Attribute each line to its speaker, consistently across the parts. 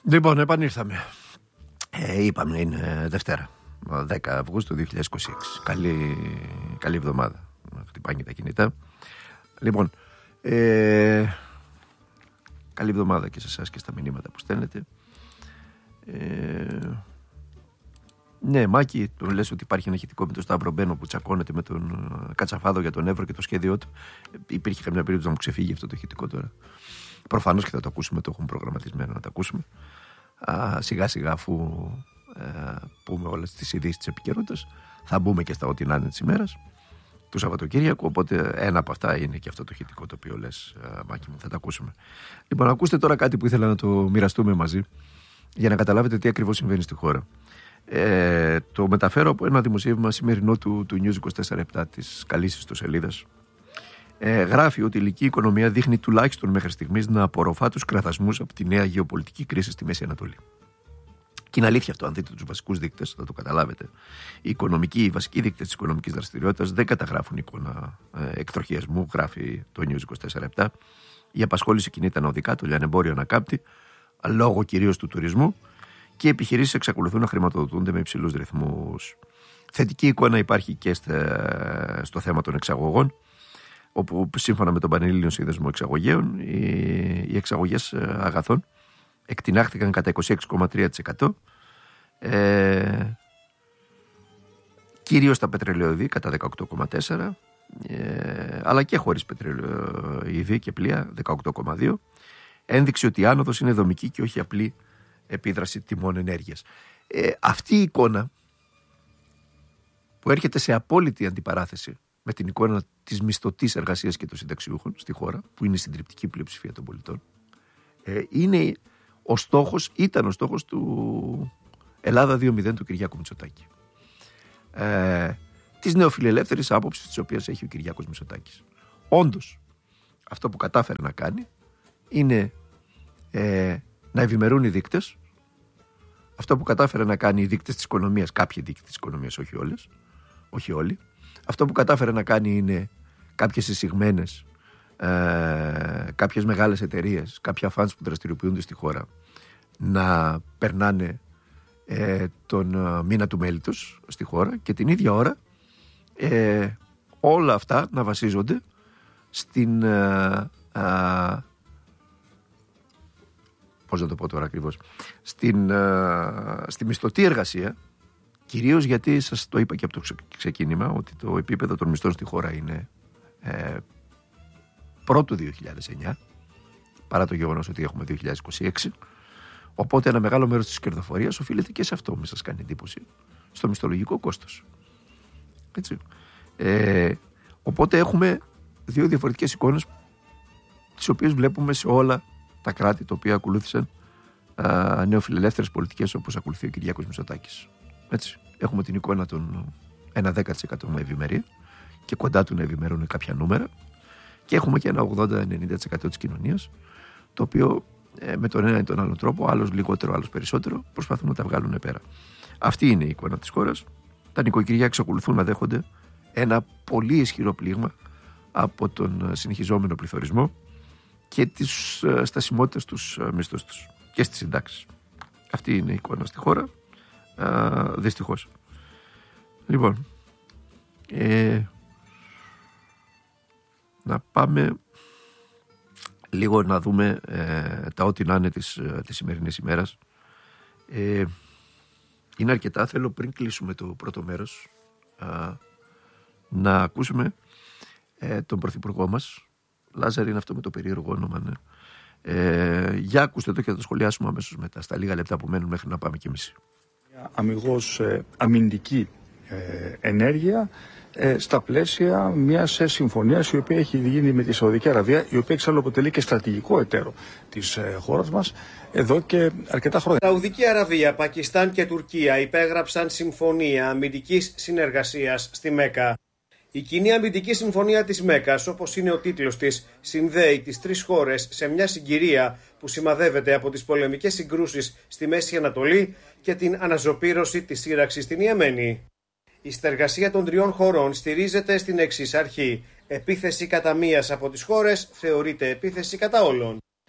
Speaker 1: Λοιπόν, επανήλθαμε. Είπαμε, είναι Δευτέρα, 10 Αυγούστου 2026. Καλή εβδομάδα. Χτυπάνε και τα κινητά. Λοιπόν, καλή εβδομάδα και σε εσάς και στα μηνύματα που στέλνετε. Ναι, Μάκη, το λες ότι υπάρχει ένα ηχητικό με τον Σταύρο Μπένο που τσακώνεται με τον Κατσαφάδο για τον Εύρο και το σχέδιό του. Υπήρχε καμιά περίπτωση να μου ξεφύγει αυτό το ηχητικό τώρα. Προφανώς και θα το ακούσουμε, το έχουμε προγραμματισμένο να το ακούσουμε. Σιγά σιγά, αφού πούμε όλες τις ειδήσεις της επικαιρότητας, θα μπούμε και στα ό,τι να είναι της ημέρας του Σαββατοκύριακου. Οπότε ένα από αυτά είναι και αυτό το ηχητικό το οποίο λες, Μάκη μου, θα το ακούσουμε. Λοιπόν, ακούστε τώρα κάτι που ήθελα να το μοιραστούμε μαζί για να καταλάβετε τι ακριβώς συμβαίνει στη χώρα. Το μεταφέρω από ένα δημοσίευμα σημερινό του News 24/7 της καλής ιστοσελίδας. Γράφει ότι η ελληνική οικονομία δείχνει τουλάχιστον μέχρι στιγμής να απορροφά τους κραδασμούς από τη νέα γεωπολιτική κρίση στη Μέση Ανατολή. Και είναι αλήθεια αυτό, αν δείτε τους βασικούς δείκτες θα το καταλάβετε. Οι βασικοί δείκτες της οικονομικής δραστηριότητας δεν καταγράφουν εικόνα εκτροχιασμού, γράφει το News 24/7. Η απασχόληση κινείται ανωδικά, το λιανεμπόριο ανακάμπτει, λόγω κυρίως του τουρισμού, και οι επιχειρήσεις εξακολουθούν να χρηματοδοτούνται με υψηλούς ρυθμούς. Θετική εικόνα υπάρχει και στο θέμα των εξαγωγών, όπου σύμφωνα με τον Πανελλήνιο Σύνδεσμο Εξαγωγέων οι εξαγωγές αγαθών εκτινάχθηκαν κατά 26,3%, κυρίως τα πετρελαιοειδή κατά 18,4%, αλλά και χωρίς πετρελαιοειδή και πλοία 18,2%. Ένδειξη ότι η άνοδος είναι δομική και όχι απλή επίδραση τιμών ενέργειας. Αυτή η εικόνα που έρχεται σε απόλυτη αντιπαράθεση με την εικόνα της μισθωτής εργασίας και των συνταξιούχων στη χώρα, που είναι η συντριπτική πλειοψηφία των πολιτών, ήταν ο στόχος του Ελλάδα 2.0 του Κυριάκου Μητσοτάκη. Της νεοφιλελεύθερης άποψης της οποίας έχει ο Κυριάκος Μητσοτάκης. Όντως, αυτό που κατάφερε να κάνει είναι να ευημερούν οι δείκτες. Αυτό που κατάφερε να κάνει οι δείκτες της οικονομίας, κάποιοι δείκτες της οικονομίας, όχι όλοι. Αυτό που κατάφερε να κάνει είναι κάποιες εισηγμένες, κάποιες μεγάλες εταιρείες, κάποια φαντς που δραστηριοποιούνται στη χώρα να περνάνε τον μήνα του μέλητος στη χώρα, και την ίδια ώρα όλα αυτά να βασίζονται στην πώς να το πω τώρα ακριβώς, στη μισθωτή εργασία, κυρίως γιατί σας το είπα και από το ξεκίνημα ότι το επίπεδο των μισθών στη χώρα είναι πρώτου 2009, παρά το γεγονός ότι έχουμε 2026, οπότε ένα μεγάλο μέρος της κερδοφορίας οφείλεται και σε αυτό, μη σας κάνει εντύπωση, στο μισθολογικό κόστος. Έτσι. Οπότε έχουμε δύο διαφορετικές εικόνες, τις οποίες βλέπουμε σε όλα τα κράτη τα οποία ακολούθησαν νεοφιλελεύθερες πολιτικές όπως ακολουθεί ο Κυριάκος Μητσοτάκης. Έτσι. Έχουμε την εικόνα των 1,10% με ευημερία και κοντά του να ευημερούν κάποια νούμερα, και έχουμε και ένα 80-90% της κοινωνίας, το οποίο με τον ένα ή τον άλλο τρόπο, άλλος λιγότερο, άλλος περισσότερο, προσπαθούν να τα βγάλουν πέρα. Αυτή είναι η εικόνα της χώρας. Τα νοικοκυριά εξακολουθούν να δέχονται ένα πολύ ισχυρό πλήγμα από τον συνεχιζόμενο πληθωρισμό και τις στασιμότητες τους μισθούς τους και στις συντάξεις. Αυτή είναι η εικόνα στη χώρα, δυστυχώς. Λοιπόν, να πάμε λίγο να δούμε τα ό,τι να είναι της σημερινής ημέρας. Είναι αρκετά. Θέλω πριν κλείσουμε το πρώτο μέρος να ακούσουμε τον πρωθυπουργό μας. Λάζαρ είναι αυτό με το περίεργο όνομα, ναι. Για ακούστε το και θα το σχολιάσουμε αμέσως μετά, στα λίγα λεπτά που μένουν μέχρι να πάμε κι εμείς.
Speaker 2: Αμιγώς αμυντική ενέργεια στα πλαίσια μιας συμφωνίας η οποία έχει γίνει με τη Σαουδική Αραβία, η οποία εξάλλου αποτελεί και στρατηγικό εταίρο της χώρας μας εδώ και αρκετά χρόνια.
Speaker 3: Σαουδική Αραβία, Πακιστάν και Τουρκία υπέγραψαν συμφωνία αμυντικής συνεργασίας στη Μέκκα. Η κοινή αμυντική συμφωνία της Μέκκας, όπως είναι ο τίτλος της, συνδέει τις τρεις χώρες σε μια συγκυρία που σημαδεύεται από τις πολεμικές συγκρούσεις στη Μέση Ανατολή και την αναζωπήρωση της σύραξης στην Ιεμένη. Η συνεργασία των τριών χωρών στηρίζεται στην εξής αρχή: επίθεση κατά μίας από τις χώρες θεωρείται επίθεση κατά όλων.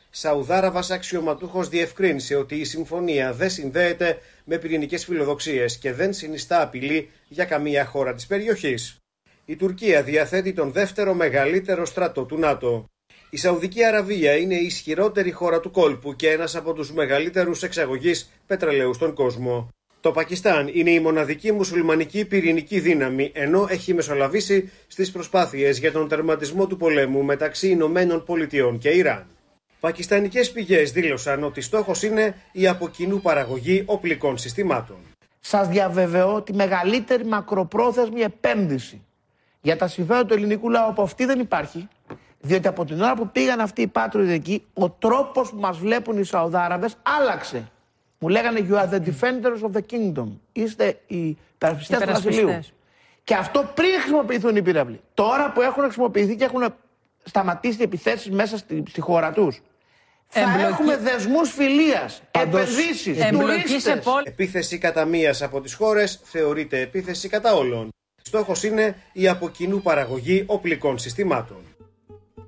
Speaker 3: Σαουδάραβας αξιωματούχος διευκρίνησε ότι η συμφωνία δεν συνδέεται με πυρηνικές φιλοδοξίες και δεν συνιστά απειλή για καμία χώρα της περιοχής. Η Τουρκία διαθέτει τον δεύτερο μεγαλύτερο στρατό του ΝΑΤΟ. Η Σαουδική Αραβία είναι η ισχυρότερη χώρα του κόλπου και ένας από τους μεγαλύτερους εξαγωγείς πετρελαίου στον κόσμο. Το Πακιστάν είναι η μοναδική μουσουλμανική πυρηνική δύναμη, ενώ έχει μεσολαβήσει στις προσπάθειες για τον τερματισμό του πολέμου μεταξύ Ηνωμένων Πολιτειών και Ιράν. Πακιστανικές πηγές δήλωσαν ότι στόχος είναι η από κοινού παραγωγή οπλικών συστημάτων.
Speaker 4: Σας διαβεβαιώ ότι η μεγαλύτερη μακροπρόθεσμη επένδυση για τα συμφέροντα του ελληνικού λαού από αυτή δεν υπάρχει. Διότι από την ώρα που πήγαν αυτοί οι πάτριδοι εκεί, ο τρόπος που μας βλέπουν οι Σαουδάραβες άλλαξε. Μου λέγανε You are the defenders of the kingdom. Είστε οι υπερασπιστές του βασιλείου. Και αυτό πριν χρησιμοποιηθούν οι πύραυλοι. Τώρα που έχουν χρησιμοποιηθεί και έχουν σταματήσει οι επιθέσεις μέσα στη χώρα τους, θα έχουμε δεσμούς φιλίας, επενδύσεις, τουρίστες.
Speaker 3: Επίθεση κατά μίας από τις χώρες θεωρείται επίθεση κατά όλων. Στόχος είναι η από κοινού παραγωγή οπλικών συστημάτων.